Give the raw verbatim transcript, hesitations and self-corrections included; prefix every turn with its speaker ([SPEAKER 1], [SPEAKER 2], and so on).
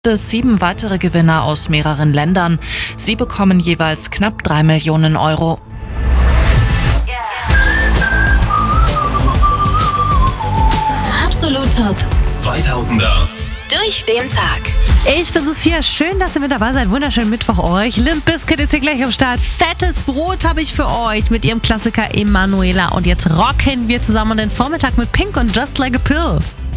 [SPEAKER 1] Es sieben weitere Gewinner aus mehreren Ländern. Sie bekommen jeweils knapp drei Millionen Euro.
[SPEAKER 2] Absolut Top.
[SPEAKER 3] zweitausender.
[SPEAKER 2] Durch den Tag.
[SPEAKER 4] Ich bin Sophia, schön, dass ihr mit dabei seid. Wunderschönen Mittwoch euch. Limp Bizkit ist hier gleich am Start. Fettes Brot habe ich für euch mit ihrem Klassiker Emanuela. Und jetzt rocken wir zusammen den Vormittag mit Pink und Just Like a Pill.